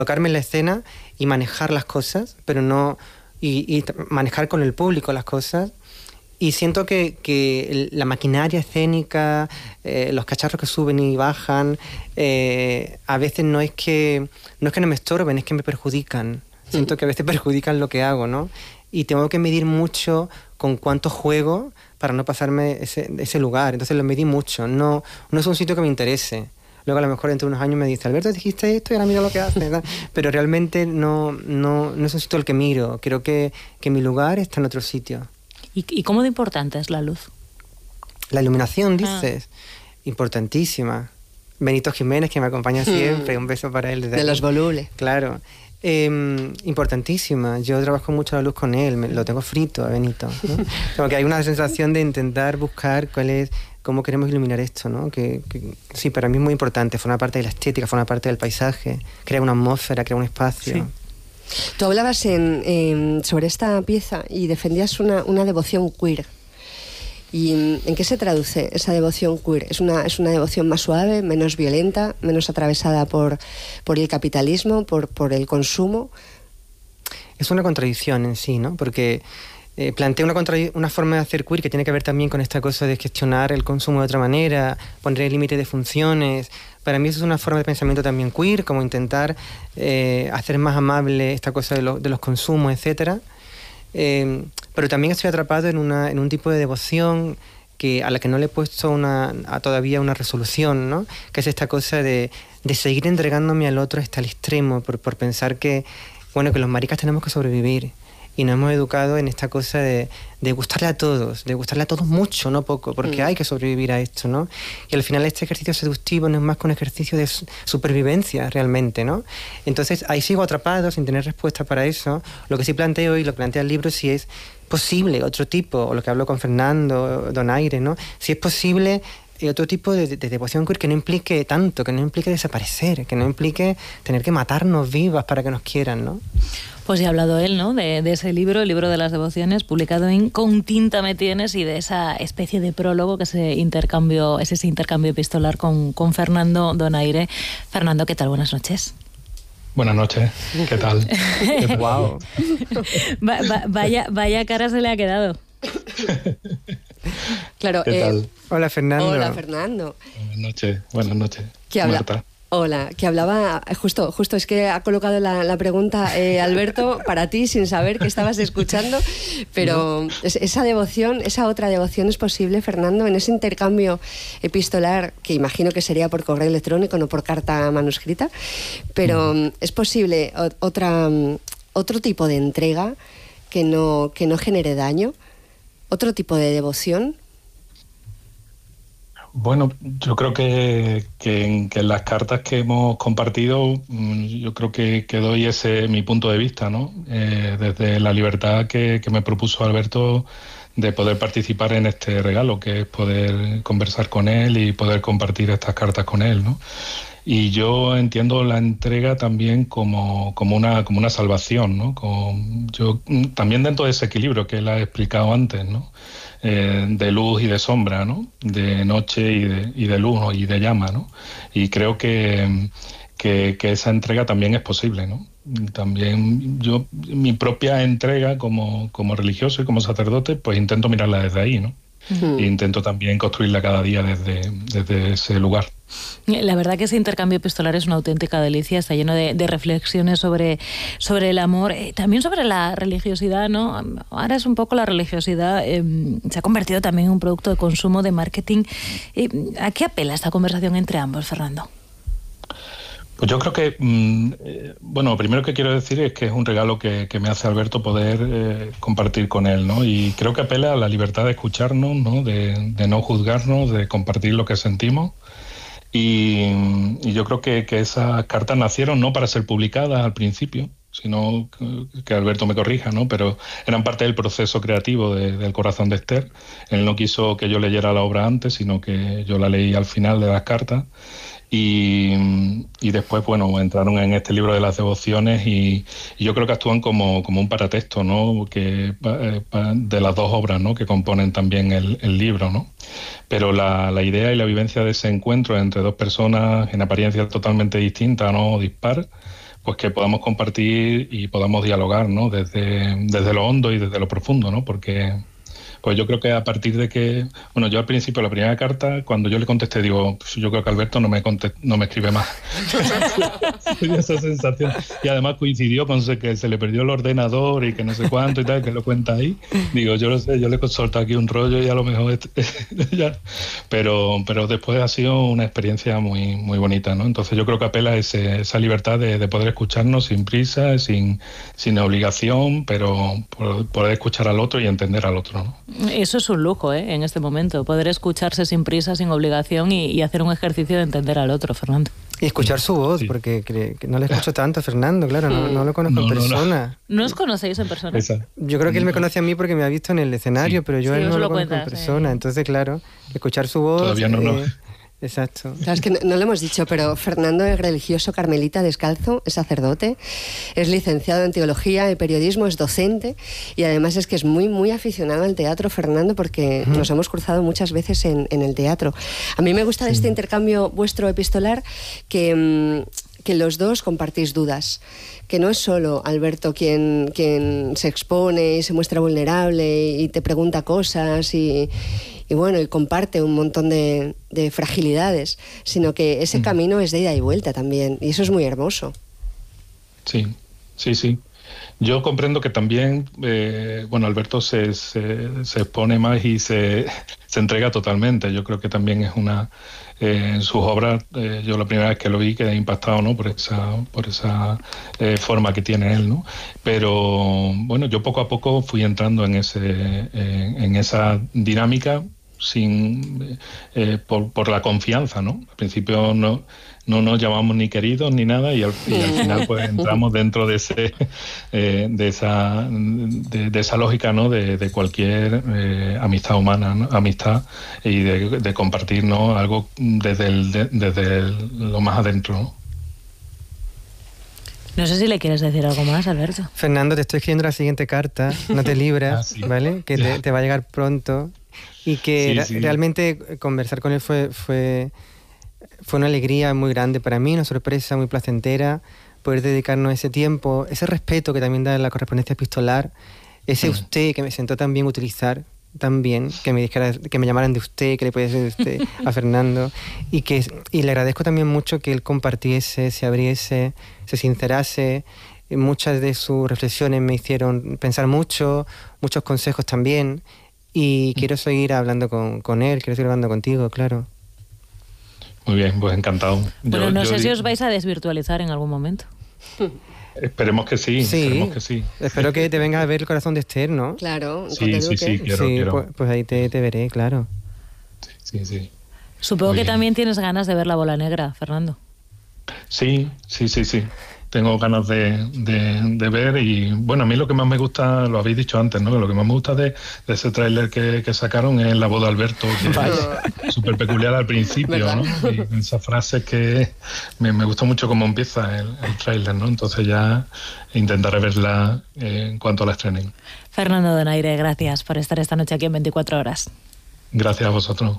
colocarme en la escena y manejar las cosas, pero no... y manejar con el público las cosas. Y siento que la maquinaria escénica, los cacharros que suben y bajan, a veces no es que no me estorben, es que me perjudican. Siento que a veces perjudican lo que hago, ¿no? Y tengo que medir mucho con cuánto juego para no pasarme ese lugar. Entonces lo medí mucho. No es un sitio que me interese. Luego a lo mejor dentro de unos años me dice, Alberto, dijiste esto y ahora mira lo que haces, ¿verdad? Pero realmente no es un sitio al que miro. Creo que mi lugar está en otro sitio. ¿Y cómo de importante es la luz? La iluminación, dices. Importantísima. Benito Jiménez, que me acompaña siempre. Un beso para él. De los volubles. Claro. Importantísima. Yo trabajo mucho la luz con él. Lo tengo frito a Benito, ¿no? Como que hay una sensación de intentar buscar cómo queremos iluminar esto, ¿no? Que sí, para mí es muy importante. Forma parte de la estética, forma parte del paisaje. Crea una atmósfera, crea un espacio. Sí. Tú hablabas sobre esta pieza y defendías una devoción queer. ¿Y en qué se traduce esa devoción queer? ¿Es una devoción más suave, menos violenta, menos atravesada por el capitalismo, por el consumo? Es una contradicción en sí, ¿no? Porque plantea una forma de hacer queer que tiene que ver también con esta cosa de gestionar el consumo de otra manera, poner el límite de funciones. Para mí eso es una forma de pensamiento también queer, como intentar hacer más amable esta cosa de los consumos, etcétera. Pero también estoy atrapado en un tipo de devoción a la que no le he puesto todavía una resolución, ¿no? Que es esta cosa de seguir entregándome al otro hasta el extremo, por pensar que los maricas tenemos que sobrevivir. Y nos hemos educado en esta cosa de gustarle a todos mucho, no poco, porque hay que sobrevivir a esto, ¿no? Y al final este ejercicio seductivo no es más que un ejercicio de supervivencia realmente, ¿no? Entonces ahí sigo atrapado sin tener respuesta para eso. Lo que sí planteo y lo plantea el libro, si es posible otro tipo, o lo que hablo con Fernando Donaire, ¿no? Si es posible otro tipo de devoción queer que no implique tanto, que no implique desaparecer, que no implique tener que matarnos vivas para que nos quieran, ¿no? Pues ya ha hablado él, ¿no? De ese libro, el libro de las devociones, publicado en Con tinta me tienes, y de esa especie de prólogo que es ese intercambio epistolar con Fernando Donaire. Fernando, ¿qué tal? Buenas noches. Buenas noches, ¿qué tal? Wow. Vaya cara se le ha quedado. Claro. ¿Qué tal? Hola, Fernando. Hola, Fernando. Buenas noches. ¿Qué habla? Marta. Hola, que hablaba, justo es que ha colocado la pregunta Alberto para ti sin saber que estabas escuchando, pero esa devoción, esa otra devoción es posible, Fernando, en ese intercambio epistolar, que imagino que sería por correo electrónico, no por carta manuscrita, pero es posible otro tipo de entrega que no genere daño, otro tipo de devoción. Bueno, yo creo que en las cartas que hemos compartido, yo creo que doy ese mi punto de vista, ¿no? Desde la libertad que me propuso Alberto de poder participar en este regalo, que es poder conversar con él y poder compartir estas cartas con él, ¿no? Y yo entiendo la entrega también como una salvación, ¿no? Yo también dentro de ese equilibrio que él ha explicado antes, ¿no? De luz y de sombra, ¿no? De noche y de luz, ¿no? Y de llama, ¿no? Y creo que esa entrega también es posible, ¿no? También yo, mi propia entrega como religioso y como sacerdote, pues intento mirarla desde ahí, ¿no? E intento también construirla cada día desde ese lugar. La verdad que ese intercambio epistolar es una auténtica delicia, está lleno de reflexiones sobre el amor, también sobre la religiosidad, ¿no? Ahora es un poco la religiosidad, se ha convertido también en un producto de consumo, de marketing. ¿A qué apela esta conversación entre ambos, Fernando? Pues yo creo que, lo primero que quiero decir es que es un regalo que me hace Alberto poder compartir con él, ¿no? Y creo que apela a la libertad de escucharnos, ¿no? De no juzgarnos, de compartir lo que sentimos. Y yo creo que esas cartas nacieron no para ser publicadas al principio, sino que Alberto me corrija, ¿no? Pero eran parte del proceso creativo del corazón de Esther. Él no quiso que yo leyera la obra antes, sino que yo la leí al final de las cartas. Y después, entraron en este libro de las devociones y yo creo que actúan como un paratexto, ¿no? De las dos obras, ¿no? Que componen también el libro, ¿no? Pero la idea y la vivencia de ese encuentro entre dos personas en apariencia totalmente distintas, ¿no? Dispar, pues que podamos compartir y podamos dialogar, ¿no? Desde lo hondo y desde lo profundo, ¿no? Porque pues yo creo que a partir de que, bueno, yo al principio, la primera carta, cuando yo le contesté, digo, pues yo creo que Alberto no me escribe más. Tenía esa sensación. Y además coincidió con que se le perdió el ordenador y que no sé cuánto y tal, que lo cuenta ahí. Digo, yo lo sé, yo le he soltado aquí un rollo y a lo mejor ya. Pero después ha sido una experiencia muy, muy bonita, ¿no? Entonces yo creo que apela a esa libertad de poder escucharnos sin prisa, sin obligación, pero poder escuchar al otro y entender al otro, ¿no? Eso es un lujo, en este momento, poder escucharse sin prisa, sin obligación y hacer un ejercicio de entender al otro, Fernando. Y escuchar su voz, sí. Porque que no le escucho tanto a Fernando, claro, no lo conozco en persona. ¿No os conocéis en persona? Yo creo que él me conoce a mí porque me ha visto en el escenario, sí. pero yo a él no lo conozco en cuentas, persona. Entonces, claro, escuchar su voz... Todavía no. Exacto. Claro, es que no lo hemos dicho, pero Fernando es religioso carmelita descalzo, es sacerdote, es licenciado en teología y periodismo, es docente y además es que es muy, muy aficionado al teatro, Fernando, porque nos hemos cruzado muchas veces en el teatro. A mí me gusta de este intercambio vuestro epistolar que los dos compartís dudas, que no es solo Alberto quien se expone y se muestra vulnerable y te pregunta cosas y bueno, y comparte un montón de fragilidades, sino que ese camino es de ida y vuelta también, y eso es muy hermoso. Sí. Yo comprendo que también, Alberto se expone más y se entrega totalmente. Yo creo que también es en sus obras, yo la primera vez que lo vi quedé impactado, ¿no? por esa forma que tiene él, ¿no? Pero bueno, yo poco a poco fui entrando en esa dinámica por la confianza, ¿no? Al principio no nos llamamos ni queridos ni nada y al final pues entramos dentro de esa lógica, ¿no? de cualquier amistad humana, ¿no? Amistad y de compartir, ¿no? Algo desde lo más adentro, ¿no? No sé si le quieres decir algo más, Alberto. Fernando, te estoy escribiendo la siguiente carta, no te libras, sí. ¿Vale? Que te va a llegar pronto y que realmente conversar con él fue una alegría muy grande para mí, una sorpresa muy placentera, poder dedicarnos ese tiempo, ese respeto que también da la correspondencia epistolar, ese usted que me sentó tan bien utilizar, tan bien, que me llamaran de usted, que le pudiese decir usted a Fernando, y le agradezco también mucho que él compartiese, se abriese, se sincerase. Muchas de sus reflexiones me hicieron pensar mucho, muchos consejos también, y quiero seguir hablando con él, quiero seguir hablando contigo, claro. Muy bien, pues encantado. Bueno, no sé si os vais a desvirtualizar en algún momento. Esperemos que sí. Espero que te venga a ver el corazón de Esther, ¿no? Claro. Sí, quiero. Pues ahí te veré, claro. Sí. Supongo que también tienes ganas de ver La Bola Negra, Fernando. Sí. Tengo ganas de ver y bueno, a mí lo que más me gusta, lo habéis dicho antes, ¿no? Lo que más me gusta de ese tráiler que sacaron es la voz de Alberto, que es súper peculiar al principio, ¿no? Y esas frases que me gustó mucho cómo empieza el tráiler, ¿no? Entonces ya intentaré verla en cuanto la estrenen. Fernando Donaire, gracias por estar esta noche aquí en 24 horas. Gracias a vosotros.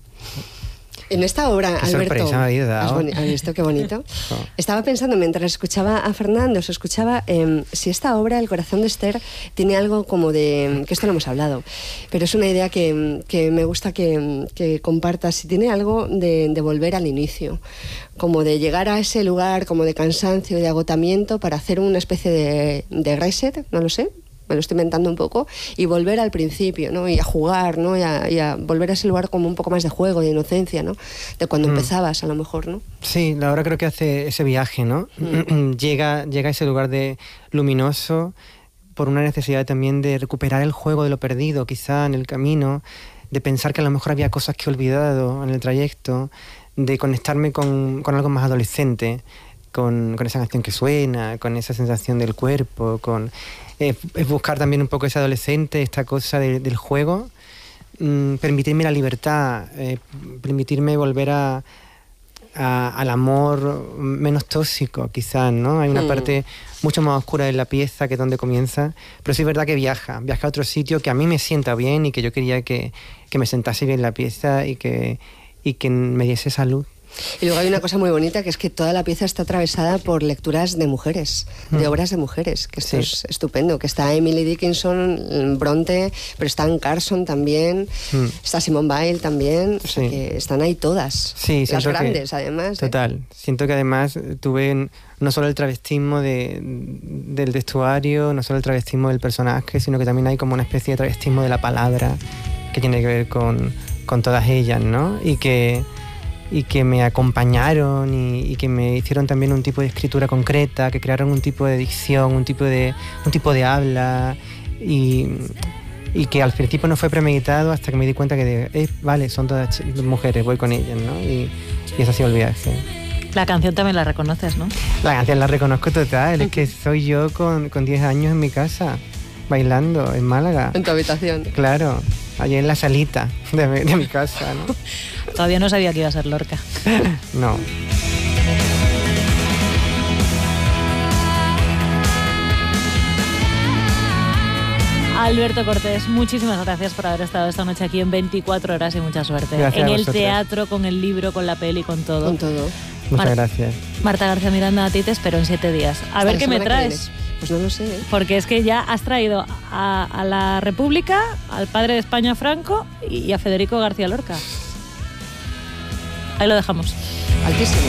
En esta obra, qué Alberto, ¿has visto qué bonito? Estaba pensando mientras escuchaba a Fernando, si esta obra, El corazón de Esther, tiene algo como que esto no hemos hablado, pero es una idea que me gusta que compartas, si tiene algo de volver al inicio, como de llegar a ese lugar como de cansancio, de agotamiento, para hacer una especie de reset, no lo sé, me lo estoy inventando un poco, y volver al principio, ¿no? Y a jugar, ¿no? Y a volver a ese lugar como un poco más de juego, de inocencia, ¿no? De cuando empezabas, a lo mejor, ¿no? Sí, la obra creo que hace ese viaje, ¿no? Llega a ese lugar de luminoso por una necesidad también de recuperar el juego de lo perdido, quizá en el camino, de pensar que a lo mejor había cosas que he olvidado en el trayecto, de conectarme con algo más adolescente, con esa canción que suena, con esa sensación del cuerpo, es buscar también un poco ese adolescente, esta cosa del juego, permitirme la libertad, permitirme volver al amor menos tóxico, quizás, ¿no? Hay una parte mucho más oscura en la pieza que es donde comienza, pero sí es verdad que viaja a otro sitio que a mí me sienta bien y que yo quería que me sentase bien la pieza y que me diese esa luz. Y luego hay una cosa muy bonita, que es que toda la pieza está atravesada por lecturas de mujeres, de obras de mujeres, que esto es estupendo, que está Emily Dickinson, Bronte, pero está Anne Carson también, está Simone Weil también, o sea que están ahí todas, las grandes además. Total, siento que además tuve no solo el travestismo del vestuario, no solo el travestismo del personaje, sino que también hay como una especie de travestismo de la palabra que tiene que ver con todas ellas, ¿no? Y que me acompañaron y que me hicieron también un tipo de escritura concreta, que crearon un tipo de dicción, un tipo de habla y que al principio no fue premeditado hasta que me di cuenta que vale, son todas mujeres, voy con ellas, ¿no? Y eso ha sido el viaje. La canción también la reconoces, ¿no? La canción la reconozco total, es que soy yo con 10 años en mi casa, bailando en Málaga. En tu habitación. Claro, allí en la salita de mi casa, ¿no? Todavía no sabía que iba a ser Lorca. No. Alberto Cortés, muchísimas gracias por haber estado esta noche aquí en 24 horas y mucha suerte. Gracias en a el vosotros. teatro, con el libro, con la peli, con todo. Con todo. Muchas gracias. Marta García Miranda, a ti te espero en 7 días. A ver qué me traes. Pues no lo sé. Porque es que ya has traído a la República, al padre de España Franco y a Federico García Lorca. Ahí lo dejamos. Altísimo.